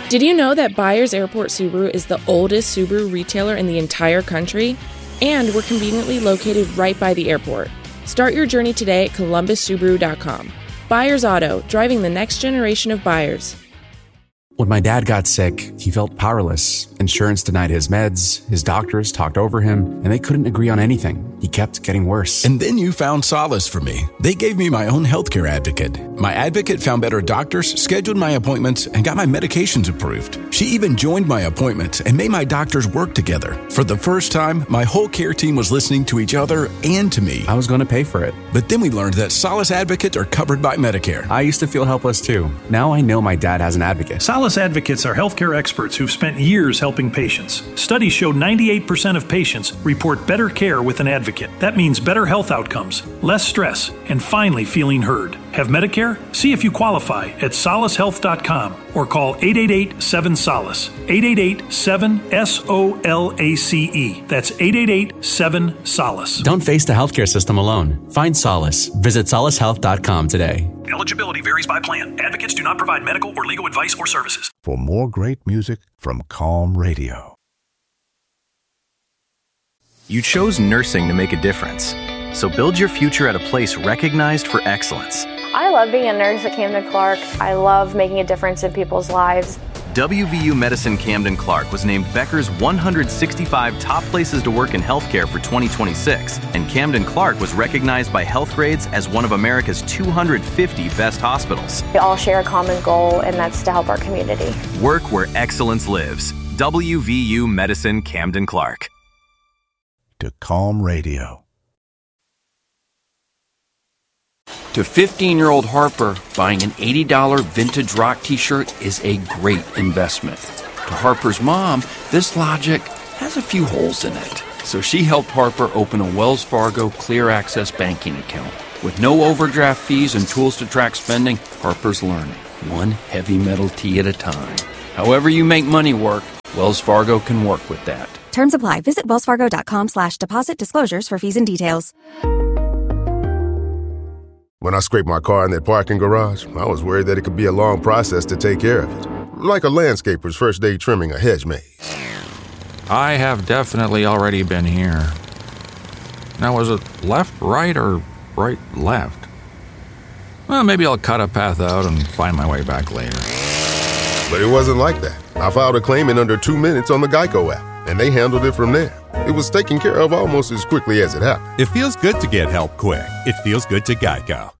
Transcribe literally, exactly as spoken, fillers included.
Did you know that Byers Airport Subaru is the oldest Subaru retailer in the entire country? And we're conveniently located right by the airport. Start your journey today at columbus subaru dot com. Byers Auto, driving the next generation of buyers. When my dad got sick, he felt powerless. Insurance denied his meds, his doctors talked over him, and they couldn't agree on anything. He kept getting worse. And then you found Solace for me. They gave me my own healthcare advocate. My advocate found better doctors, scheduled my appointments, and got my medications approved. She even joined my appointments and made my doctors work together. For the first time, my whole care team was listening to each other and to me. I was going to pay for it. But then we learned that Solace advocates are covered by Medicare. I used to feel helpless too. Now I know my dad has an advocate. Solace Advocates are healthcare experts who've spent years helping patients. Studies show ninety-eight percent of patients report better care with an advocate. That means better health outcomes, less stress, and finally feeling heard. Have Medicare? See if you qualify at solace health dot com or call eight eight eight, seven, SOLACE. eight eight eight, seven, S O L A C E. That's eight eight eight, seven, SOLACE. Don't face the healthcare system alone. Find solace. Visit solace health dot com today. Eligibility varies by plan. Advocates do not provide medical or legal advice or services. For more great music from Calm Radio. You chose nursing to make a difference. So build your future at a place recognized for excellence. I love being a nurse at Camden Clark. I love making a difference in people's lives. W V U Medicine Camden Clark was named Becker's one hundred sixty-five top places to work in healthcare for twenty twenty-six, and Camden Clark was recognized by Healthgrades as one of America's two hundred fifty best hospitals. We all share a common goal, and that's to help our community. Work where excellence lives. W V U Medicine Camden Clark. To Calm Radio. To fifteen-year-old Harper, buying an eighty dollars vintage rock t-shirt is a great investment. To Harper's mom, this logic has a few holes in it. So she helped Harper open a Wells Fargo Clear Access banking account. With no overdraft fees and tools to track spending, Harper's learning, one heavy metal tee at a time. However you make money work, Wells Fargo can work with that. Terms apply. Visit wellsfargo.com slash deposit disclosures for fees and details. When I scraped my car in that parking garage, I was worried that it could be a long process to take care of it. Like a landscaper's first day trimming a hedge maze. I have definitely already been here. Now, was it left, right, or right, left? Well, maybe I'll cut a path out and find my way back later. But it wasn't like that. I filed a claim in under two minutes on the Geico app, and they handled it from there. It was taken care of almost as quickly as it happened. It feels good to get help quick. It feels good to Geico.